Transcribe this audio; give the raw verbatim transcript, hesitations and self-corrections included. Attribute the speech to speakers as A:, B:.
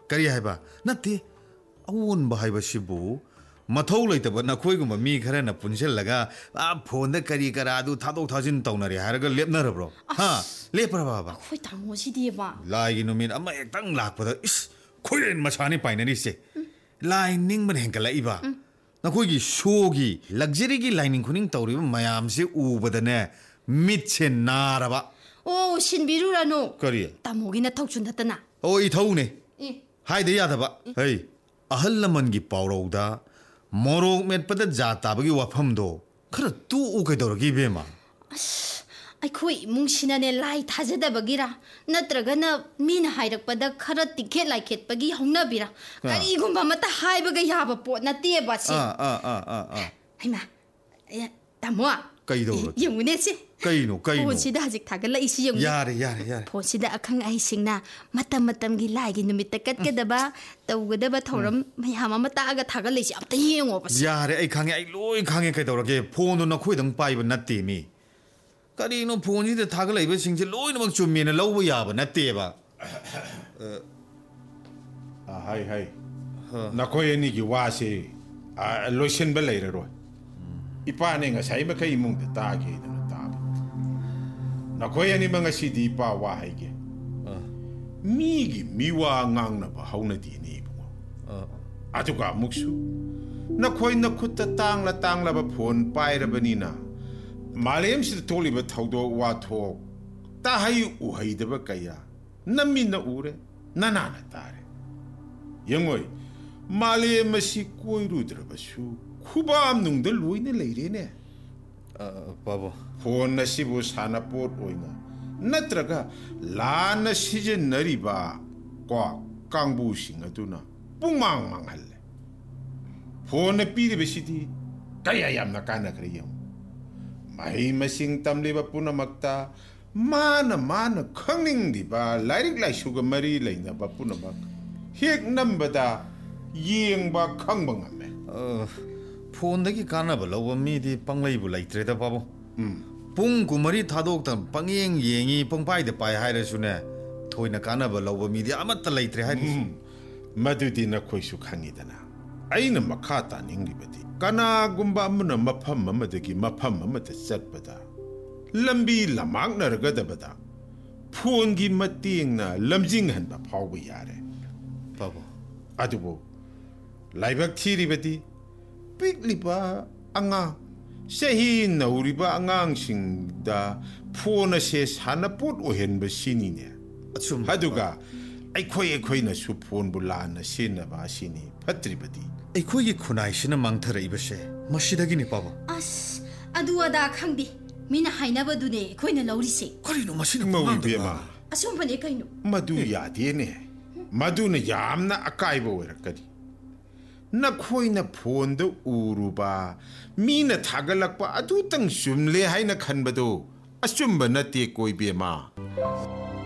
A: ꯀꯔꯤ ꯍꯥꯏꯕ ꯅꯠꯇꯦ ꯑꯑꯣꯟꯕ ꯍꯥꯏꯕꯁꯤꯕꯨ ꯃꯊꯧ ꯂꯩꯇꯕ ꯅꯈꯣꯏꯒꯨꯝꯕ ꯃꯤ ꯈꯔꯅ ꯄꯨꯟꯁꯤꯜꯂꯒ ꯐꯣꯟꯗ ꯀꯔꯤ ꯀꯔꯥ ꯑꯗꯨ ꯊꯥꯗꯣꯛ ꯊꯥꯖꯤꯟ ꯇꯧꯅꯔꯦ ꯍꯥꯏꯔꯒ ꯂꯦꯞꯅꯔꯕ꯭ꯔꯣ ꯍꯥ ꯂꯦꯞꯄ꯭ꯔꯕ
B: ꯑꯩꯈꯣꯏ ꯇꯥꯃꯣꯁꯤꯗꯤꯕ
A: ꯂꯥꯏꯒꯤ ꯅꯨꯃꯤꯠ ꯑꯃ ꯍꯦꯛꯇꯪ ꯂꯥꯛꯄꯗ ꯏꯁ ꯈꯣꯏꯔꯦꯟ ꯃꯁꯥꯅꯤ ꯄꯥꯏꯅꯔꯤꯁꯦ ꯂꯥꯏ ꯅꯤꯡꯕꯅ ꯍꯦꯟꯒꯠꯂꯛꯏꯕ ꯅꯈꯣꯏꯒꯤ ꯁꯣꯒꯤ ꯂꯛꯖꯔꯤꯒꯤ ꯂꯥꯏꯅꯤꯡ ꯈꯨꯅꯤꯡ ꯇꯧꯔꯤꯕ ꯃꯌꯥꯝꯁꯦ ꯎꯕꯗꯅꯦ ꯃꯤꯠꯁꯦ ꯅꯥꯔꯕ
B: ꯑꯣ ꯁꯤꯟꯕꯤꯔꯨꯔꯅꯨ
A: ꯀꯔꯤ
B: ꯇꯥꯃꯣꯒꯤ ꯅꯊꯧꯁꯨ ꯅꯠꯇꯅ
A: ꯑꯣ ꯏꯊꯧꯅꯦ
B: ꯑꯦ
A: ꯍꯥꯏꯗ ꯌꯥꯗꯕ ꯍꯩ ꯑꯍꯜ ꯂꯃꯟꯒꯤ ꯄꯥꯎꯔꯧꯗ ꯃꯣꯔꯣꯛ ꯃꯦꯠꯄꯗ ꯖꯥꯠ ꯇꯥꯕꯒꯤ ꯋꯥꯐꯝꯗꯣ ꯈꯔ ꯇꯣꯛꯎ ꯀꯩꯗꯧꯔꯒꯦ ꯏꯕꯦꯝꯃ
B: ꯑꯁ ꯑꯩꯈꯣꯏ ꯏꯃꯨꯡꯁꯤꯅꯅꯦ ꯂꯥꯏ ꯊꯥꯖꯗꯕꯒꯤꯔ ꯅꯠꯇ꯭ꯔꯒꯅ ꯃꯤꯅ ꯍꯥꯏꯔꯛꯄꯗ ꯈꯔ ꯇꯤꯡꯈꯦꯠ ꯂꯥꯏꯈꯦꯠꯄꯒꯤ ꯍꯧꯅꯕꯤꯔ ꯀꯔꯤꯒꯨꯝꯕ ꯑꯃꯠꯇ ꯍꯥꯏꯕꯒ ꯌꯥꯕ ꯄꯣꯠ ꯅꯠꯇꯦꯕ ꯁꯤ
A: ꯑꯥ ꯑꯥ ꯑꯥ ꯑꯥ ꯑꯥ
B: ꯍꯩꯃꯥ ꯇꯥꯃꯣ
A: ꯀꯩꯗꯧꯔꯒꯦ
B: ꯌꯦꯡꯉꯨꯅꯦ ꯁꯤ
A: ꯀꯩꯅꯣ ꯀꯩꯅꯣ
B: ꯐꯣꯟꯁꯤꯗ ꯍꯧꯖꯤꯛ ꯊꯥꯒꯠꯂꯛꯏꯁꯤ ꯌꯦꯡꯉꯨ
A: ꯌꯥꯔꯦ ꯌꯥꯔꯦ ꯌꯥꯔꯦ
B: ꯐꯣꯟꯁꯤꯗ ꯑꯈꯪ ꯑꯍꯩꯁꯤꯡꯅ ꯃꯇꯝ ꯃꯇꯝꯒꯤ ꯂꯥꯏꯒꯤ ꯅꯨꯃꯤꯠꯇ ꯀꯠꯀꯗꯕ ꯇꯧꯒꯗꯕ ꯊꯧꯔꯝ ꯃꯌꯥꯝ ꯑꯃ ꯇꯥꯛꯑꯒ ꯊꯥꯒꯠꯂꯛꯏꯁꯤ ꯑꯝꯇ ꯌꯦꯡꯉꯣꯕ
A: ꯌꯥꯔꯦ ꯑꯩ ꯈꯪꯉꯦ ꯑꯩ ꯂꯣꯏ ꯈꯪꯉꯦ ꯀꯩꯗꯧꯔꯒꯦ ꯐꯣꯟꯗꯣ ꯅꯈꯣꯏꯗꯪ ꯄꯥꯏꯕ ꯅꯠꯇꯦ ꯃꯤ ꯀꯔꯤꯅꯣ ꯐꯣꯟꯁꯤꯗ ꯊꯥꯒꯠꯂꯛꯏꯕꯁꯤꯡꯁꯦ ꯂꯣꯏꯅꯃꯛ ꯆꯨꯝꯃꯦꯅ ꯂꯧꯕ ꯌꯥꯕ ꯅꯠꯇꯦꯕ
C: ꯍꯥꯏ ꯍꯥꯏ ꯅꯈꯣꯏ ꯑꯅꯤꯒꯤ ꯋꯥꯁꯦ ꯂꯣꯏꯁꯤꯟꯕ ꯂꯩꯔꯔꯣꯏ ꯏꯄꯥꯅꯦ ꯉꯁꯥꯏ ꯃꯈꯩ ꯏꯃꯨꯡꯗ ꯇꯥꯒꯦꯗꯅ ꯇꯥꯕ ꯅꯈꯣꯏ ꯑꯅꯤꯃꯛ ꯉꯁꯤꯗꯤ ꯏꯄꯥ ꯋꯥ ꯍꯥꯏꯒꯦ ꯃꯤꯒꯤ ꯃꯤꯋꯥ ꯉꯥꯡꯅꯕ ꯍꯧꯅꯗꯦꯅꯦ ꯏꯕꯨꯡꯉꯣ ꯑꯗꯨꯒ ꯑꯃꯨꯛꯁꯨ ꯅꯈꯣꯏ ꯅꯈꯨꯠꯇ ꯇꯥꯡꯂ ꯇꯥꯡꯂꯕ ꯐꯣꯟ ꯄꯥꯏꯔꯕꯅꯤꯅ ꯃꯥꯂꯦꯝꯁꯤꯗ ꯊꯣꯛꯂꯤꯕ ꯊꯧꯗꯣꯛ ꯋꯥꯊꯣꯛ ꯇꯥꯍꯩ ꯎꯍꯩꯗꯕ ꯀꯌꯥ ꯅꯝꯃꯤꯟꯅ ꯎꯔꯦ ꯅꯅꯥꯅ ꯇꯥꯔꯦ ꯌꯦꯡꯉꯣꯏ ꯃꯥꯂꯦꯝ ꯑꯁꯤ ꯀꯣꯏꯔꯨꯗ꯭ꯔꯕꯁꯨ ꯈꯨꯕꯥꯝꯅꯨꯡꯗ ꯂꯣꯏꯅ ꯂꯩꯔꯦꯅꯦ
A: ꯄꯥꯕꯨ
C: ꯐꯣꯟ ꯑꯁꯤꯕꯨ ꯁꯥꯟꯅꯄꯣꯠ ꯑꯣꯏꯅ ꯅꯠꯇ꯭ꯔꯒ ꯂꯥꯟꯅ ꯁꯤꯖꯤꯟꯅꯔꯤꯕ ꯀꯣ ꯀꯥꯡꯕꯨꯁꯤꯡ ꯑꯗꯨꯅ ꯄꯨꯡꯃꯥꯡ ꯃꯥꯡꯍꯜꯂꯦ ꯐꯣꯟꯅ ꯄꯤꯔꯤꯕꯁꯤꯗꯤ ꯀꯌꯥ ꯌꯥꯝꯅ ꯀꯥꯟꯅꯈ꯭ꯔꯦ ꯌꯦꯡꯉꯨ ꯃꯍꯩ ꯃꯁꯤꯡ ꯇꯝꯂꯤꯕ ꯄꯨꯝꯅꯃꯛꯇ ꯃꯥꯅ ꯃꯥꯅ ꯈꯪꯅꯤꯡꯂꯤꯕ ꯂꯥꯏꯔꯤꯛ ꯂꯥꯏꯁꯨꯒ ꯃꯔꯤ ꯂꯩꯅꯕ ꯄꯨꯝꯅꯃꯛ ꯍꯦꯛ ꯅꯝꯕꯗ ꯌꯦꯡꯕ ꯈꯪꯕ ꯉꯝꯃꯦ
A: ꯐꯣꯟꯗꯒꯤ ꯀꯥꯟꯅꯕ ꯂꯧꯕ ꯃꯤꯗꯤ ꯄꯪꯂꯩꯕꯨ ꯂꯩꯇ꯭ꯔꯦꯗ ꯄꯥꯕꯨ ꯄꯨꯡ ꯀꯨꯟꯃꯔꯤ ꯊꯥꯗꯣꯛꯇꯅ ꯄꯪꯌꯦꯡ ꯌꯦꯡꯉꯤ ꯄꯪꯄꯥꯏꯗ ꯄꯥꯏ ꯍꯥꯏꯔꯁꯨꯅꯦ ꯊꯣꯏꯅ ꯀꯥꯟꯅꯕ ꯂꯧꯕ ꯃꯤꯗꯤ ꯑꯃꯠꯇ ꯂꯩꯇ꯭ꯔꯦ ꯍꯥꯏꯔꯤꯁꯤ
C: ꯃꯗꯨꯗꯤ ꯅꯈꯣꯏꯁꯨ ꯈꯪꯉꯤꯗꯅ ꯑꯩꯅ ꯃꯈꯥ ꯇꯥꯅꯤꯡꯂꯤꯕꯗꯤ ꯀꯅꯥꯒꯨꯝꯕ ꯑꯃꯅ ꯃꯐꯝ ꯑꯃꯗꯒꯤ ꯃꯐꯝ ꯑꯃꯗ ꯆꯠꯄꯗ ꯂꯝꯕꯤ ꯂꯝꯃꯥꯡꯅꯔꯒꯗꯕꯗ ꯐꯣꯟꯒꯤ ꯃꯇꯦꯡꯅ ꯂꯝꯖꯤꯡꯍꯟꯕ ꯐꯥꯎꯕ ꯌꯥꯔꯦ
A: ꯄꯥꯕꯨ
C: ꯑꯗꯨꯕꯨ ꯂꯥꯏꯕꯛ ꯊꯤꯔꯤꯕꯗꯤ ꯄꯤꯛꯂꯤꯕ ꯑꯉꯥꯡ ꯆꯍꯤ ꯅꯧꯔꯤꯕ ꯑꯉꯥꯡꯁꯤꯡꯗ ꯐꯣꯟ ꯑꯁꯦ ꯁꯥꯟꯅꯄꯣꯠ ꯑꯣꯏꯍꯟꯕ ꯁꯤꯅꯤꯅꯦ ꯑꯗꯨꯒ ꯑꯩꯈꯣꯏ ꯑꯩꯈꯣꯏꯅꯁꯨ ꯐꯣꯟꯕꯨ ꯂꯥꯟꯅ ꯁꯤꯖꯤꯟꯅꯕ ꯑꯁꯤꯅꯤ ꯐꯠꯇ꯭ꯔꯤꯕꯗꯤ
A: ꯑꯩꯈꯣꯏꯒꯤ ꯈꯨꯟꯅꯥꯏꯁꯤꯅ ꯃꯥꯡꯊꯔꯛꯏꯕꯁꯦ ꯃꯁꯤꯗꯒꯤꯅꯤ ꯄꯥꯕꯨ
B: ꯑꯁ ꯑꯗꯨ ꯑꯗꯥ ꯈꯪꯗꯦ ꯃꯤꯅ ꯍꯥꯏꯅꯕꯗꯨꯅꯦ ꯑꯩꯈꯣꯏꯅ ꯂꯧꯔꯤꯁꯦ
A: ꯀꯔꯤꯅꯣ ꯃꯁꯤꯅ
C: ꯃꯧꯏꯕꯦꯝꯃ
B: ꯑꯁꯨꯝꯕꯅꯦ ꯀꯩꯅꯣ
C: ꯃꯗꯨ ꯌꯥꯗꯦꯅꯦ ꯃꯗꯨꯅ ꯌꯥꯝꯅ ꯑꯀꯥꯏꯕ ꯑꯣꯏꯔꯛꯀꯅꯤ ꯅꯈꯣꯏꯅ ꯐꯣꯟꯗ ꯎꯔꯨꯕ ꯃꯤꯅ ꯊꯥꯒꯠꯂꯛꯄ ꯑꯗꯨꯇꯪ ꯆꯨꯝꯂꯦ ꯍꯥꯏꯅ ꯈꯟꯕꯗꯣ ꯑꯆꯨꯝꯕ ꯅꯠꯇꯦ ꯀꯣꯏꯕꯦꯝꯃ